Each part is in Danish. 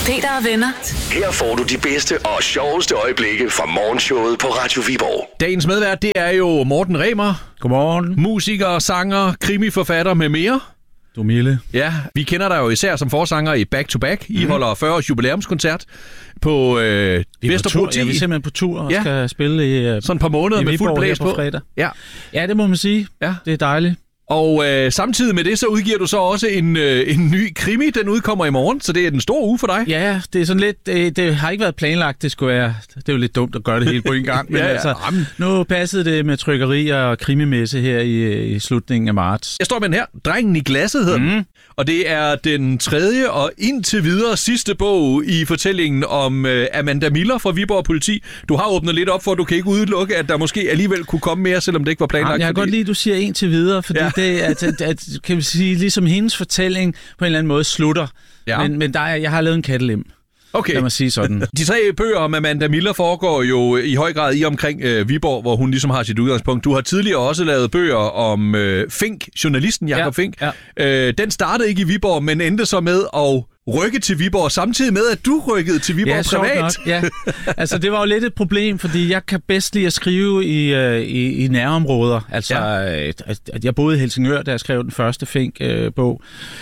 Peter og venner. Her får du de bedste og sjoveste øjeblikke fra morgenshowet på Radio Viborg. Dagens medvært, det er jo Morten Remer. Godmorgen. Musiker, sanger, krimiforfatter med mere. Du Mille. Ja, vi kender dig jo især som forsanger i Back to Back. I holder 40-års jubilæumskoncert på Vesterbro 10. Ja, vi er simpelthen på tur og skal spille i sådan et par måneder med fuld blæs på fredag. Ja, det må man sige. Ja. Det er dejligt. Og samtidig med det, så udgiver du så også en ny krimi. Den udkommer i morgen, så det er den store uge for dig. Ja, det er sådan lidt... Det har ikke været planlagt, det skulle være... Det er jo lidt dumt at gøre det hele på en gang. Men altså, nu passede det med trykkerier og krimimesse her i slutningen af marts. Jeg står med den her. Drengen i glasset hedder den. Og det er den tredje og indtil videre sidste bog i fortællingen om Amanda Miller fra Viborg Politi. Du har åbnet lidt op for, at du kan ikke udelukke, at der måske alligevel kunne komme mere, selvom det ikke var planlagt. Jeg kan godt lide, at du siger indtil videre, fordi det er, at, kan vi sige, ligesom hendes fortælling på en eller anden måde slutter. Ja. Men jeg har lavet en kattelem. Okay. Lad mig sige sådan. De 3 bøger om Amanda Miller foregår jo i høj grad i omkring Viborg, hvor hun ligesom har sit udgangspunkt. Du har tidligere også lavet bøger om Fink, journalisten Jakob Fink. Ja. Den startede ikke i Viborg, men endte så med at rykke til Viborg, samtidig med, at du rykkede til Viborg privat. Ja, altså det var jo lidt et problem, fordi jeg kan bedst lide at skrive i nærområder. Altså, at jeg boede i Helsingør, da jeg skrev den første Fink-bog.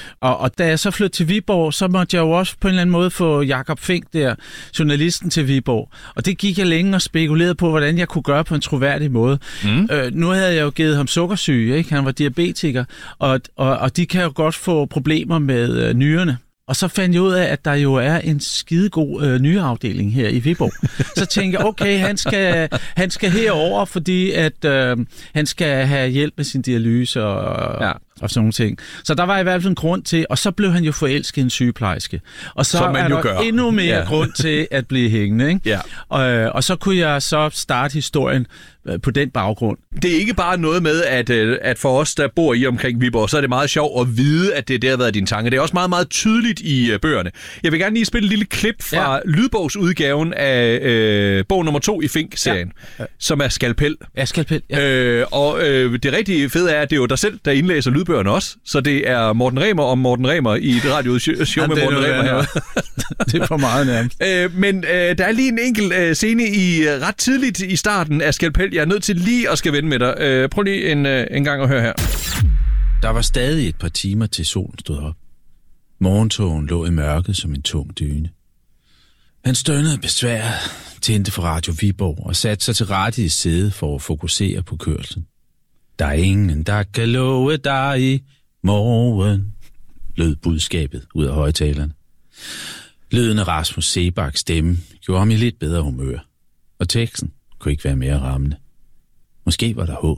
Og da jeg så flyttede til Viborg, så måtte jeg jo også på en eller anden måde få Jakob Fink der, journalisten til Viborg. Og det gik jeg længe og spekulerede på, hvordan jeg kunne gøre på en troværdig måde. Nu havde jeg jo givet ham sukkersyge, ikke? Han var diabetiker, og de kan jo godt få problemer med nyrerne. Og så fandt jeg ud af, at der jo er en skidegod nyreafdeling her i Viborg. Så tænkte jeg, okay, han skal herover, fordi at han skal have hjælp med sin dialyse og sådan nogle ting. Så der var i hvert fald en grund til, og så blev han jo forelsket i en sygeplejerske. Og så er der endnu mere grund til at blive hængende. Ikke? Ja. Og så kunne jeg så starte historien på den baggrund. Det er ikke bare noget med, at for os, der bor i omkring Viborg, så er det meget sjovt at vide, at det har været din tanke. Det er også meget, meget tydeligt i bøgerne. Jeg vil gerne lige spille et lille klip fra lydbogsudgaven af bog nummer 2 i Fink-serien, som er Skalpel. Ja, Skalpel. Ja. Det rigtig fede er, at det er jo dig selv, der indlæser lydbøgerne også. Så det er Morten Remer om Morten Remer i et radioshow med Morten Remer her. Det er for meget nærmest. Men der er lige en enkelt scene ret tidligt i starten af Skalpel. Jeg er nødt til lige at skal vende med dig. Prøv lige en gang at høre her. Der var stadig et par timer til solen stod op. Morgentogen lå i mørket som en tung dyne. Han stønnede besværet, tændte for Radio Viborg og satte sig til rette i sædet for at fokusere på kørslen. Der er ingen, der kan love dig i morgen, lød budskabet ud af højtalerne. Lyden af Rasmus Sebaks stemme gjorde ham i lidt bedre humør, og teksten kunne ikke være mere rammende. Måske var der håb.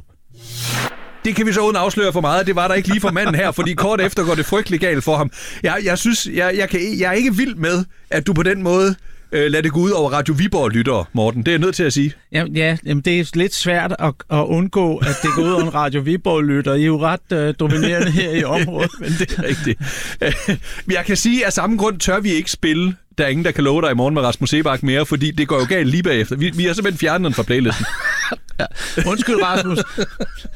Det kan vi så uden afsløre for meget. Det var der ikke lige for manden her, fordi kort efter går det frygtelig galt for ham. Jeg synes, jeg er ikke vild med, at du på den måde lader det gå ud over Radio Viborg-lyttere, Morten. Det er jeg nødt til at sige. Jamen, det er lidt svært at undgå, at det går ud over en Radio Viborg-lytter. I er jo ret dominerende her i området. Men det er rigtigt. Jeg kan sige, at af samme grund tør vi ikke spille Der er ingen, der kan love dig i morgen med Rasmus Sebak mere, fordi det går jo galt lige bagefter. Vi har simpelthen fjernet den fra playlisten. Undskyld, Rasmus.